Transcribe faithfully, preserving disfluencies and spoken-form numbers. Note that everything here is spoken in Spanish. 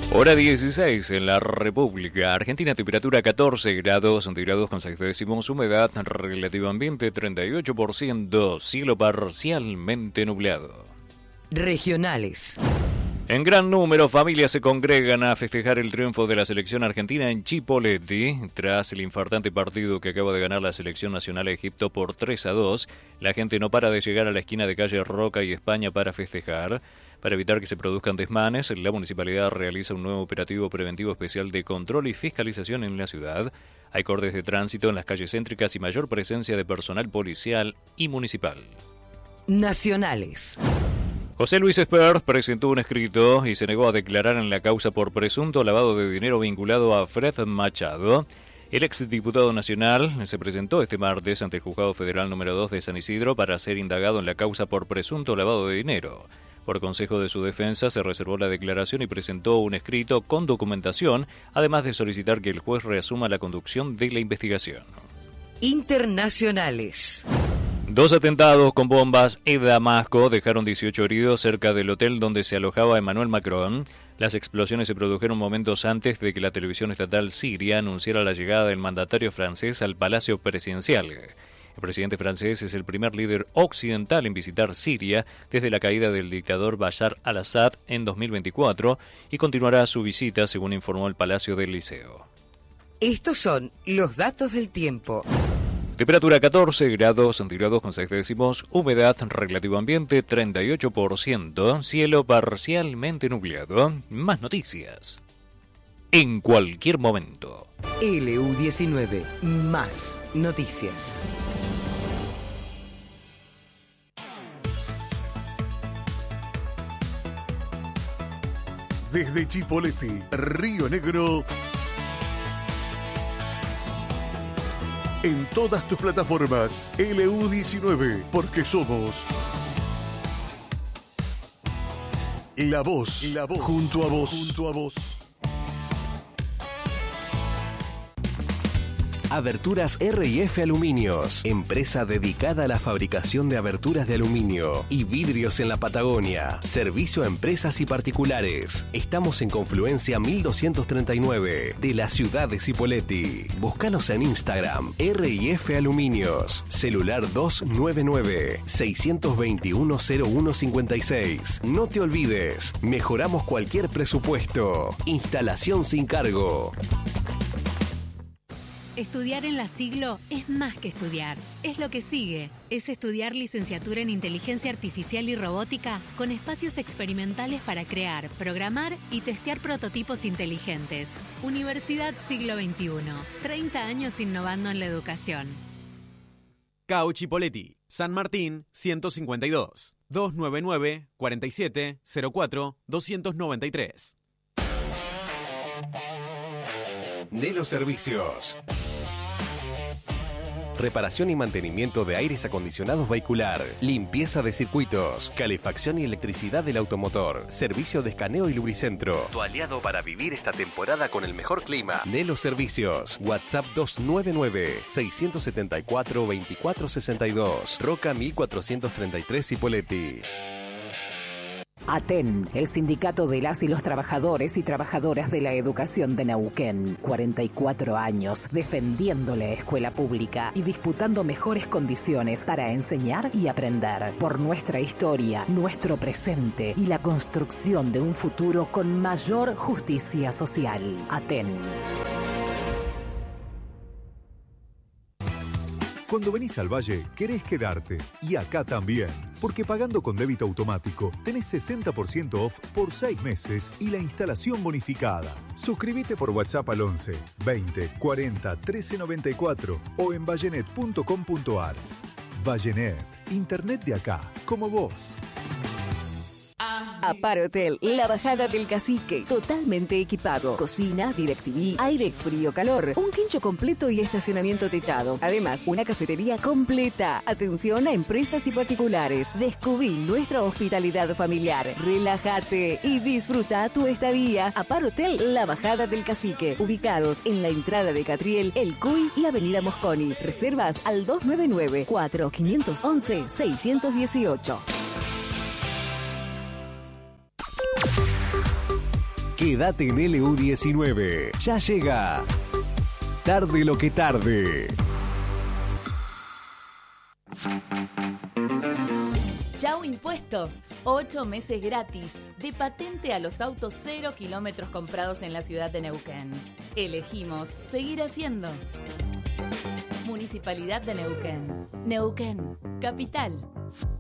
Hora dieciséis en la República Argentina, temperatura catorce grados centígrados con seis décimos, humedad relativa ambiente treinta y ocho por ciento, cielo parcialmente nublado. Regionales. En gran número, familias se congregan a festejar el triunfo de la selección argentina en Chipoleti. Tras el infartante partido que acaba de ganar la selección nacional a Egipto por tres a dos, la gente no para de llegar a la esquina de calle Roca y España para festejar. Para evitar que se produzcan desmanes, la municipalidad realiza un nuevo operativo preventivo especial de control y fiscalización en la ciudad. Hay cortes de tránsito en las calles céntricas y mayor presencia de personal policial y municipal. Nacionales. José Luis Espert presentó un escrito y se negó a declarar en la causa por presunto lavado de dinero vinculado a Fred Machado. El exdiputado nacional se presentó este martes ante el Juzgado Federal número dos de San Isidro para ser indagado en la causa por presunto lavado de dinero. Por consejo de su defensa, se reservó la declaración y presentó un escrito con documentación, además de solicitar que el juez reasuma la conducción de la investigación. Internacionales. Dos atentados con bombas en Damasco dejaron dieciocho heridos cerca del hotel donde se alojaba Emmanuel Macron. Las explosiones se produjeron momentos antes de que la televisión estatal siria anunciara la llegada del mandatario francés al Palacio Presidencial. El presidente francés es el primer líder occidental en visitar Siria desde la caída del dictador Bashar al-Assad en dos mil veinticuatro y continuará su visita, según informó el Palacio del Liceo. Estos son los datos del tiempo. Temperatura catorce grados centígrados con seis décimos, humedad relativo ambiente treinta y ocho por ciento, cielo parcialmente nublado. Más noticias en cualquier momento. L U diecinueve, más noticias. Desde Chipoleti, Río Negro, en todas tus plataformas, L U diecinueve, porque somos la voz, la voz, junto a vos, junto a vos. Aberturas R y F Aluminios, empresa dedicada a la fabricación de aberturas de aluminio y vidrios en la Patagonia. Servicio a empresas y particulares. Estamos en Confluencia mil doscientos treinta y nueve de la ciudad de Cipolletti. Búscanos en Instagram, R y F Aluminios. Celular dos nueve nueve, seis dos uno, cero uno cinco seis. No te olvides, mejoramos cualquier presupuesto. Instalación sin cargo. Estudiar en la Siglo es más que estudiar, es lo que sigue. Es estudiar licenciatura en Inteligencia Artificial y Robótica con espacios experimentales para crear, programar y testear prototipos inteligentes. Universidad Siglo veintiuno, treinta años innovando en la educación. C A U Chipolletti, San Martín ciento cincuenta y dos, dos nueve nueve, cuarenta y siete, cero cuatro, doscientos noventa y tres. Nelo Servicios. Reparación y mantenimiento de aires acondicionados vehicular, limpieza de circuitos, calefacción y electricidad del automotor, servicio de escaneo y lubricentro. Tu aliado para vivir esta temporada con el mejor clima. Nelo Servicios. WhatsApp dos nueve nueve, seis siete cuatro, dos cuatro seis dos. Roca mil cuatrocientos treinta y tres Cipolletti. ATEN, el sindicato de las y los trabajadores y trabajadoras de la educación de Neuquén. cuarenta y cuatro años defendiendo la escuela pública y disputando mejores condiciones para enseñar y aprender. Por nuestra historia, nuestro presente y la construcción de un futuro con mayor justicia social. ATEN. Cuando venís al Valle, querés quedarte. Y acá también. Porque pagando con débito automático, tenés sesenta por ciento off por seis meses y la instalación bonificada. Suscríbete por WhatsApp al once, veinte, cuarenta, trece noventa y cuatro o en vallenet punto com punto ar. Vallenet, internet de acá, como vos. Apar Hotel, la bajada del Cacique, totalmente equipado. Cocina, DirecTV, aire, frío, calor, un quincho completo y estacionamiento techado. Además, una cafetería completa. Atención a empresas y particulares. Descubrí nuestra hospitalidad familiar. Relájate y disfruta tu estadía. Apar Hotel, la bajada del Cacique, ubicados en la entrada de Catriel, El Cuy y Avenida Mosconi. Reservas al dos nueve nueve, cuatro cinco once, seis uno ocho. Quédate en L U diecinueve. Ya llega. Tarde lo que tarde. Chau Impuestos, ocho meses gratis de patente a los autos cero kilómetros comprados en la ciudad de Neuquén. Elegimos seguir haciendo. Municipalidad de Neuquén. Neuquén, capital.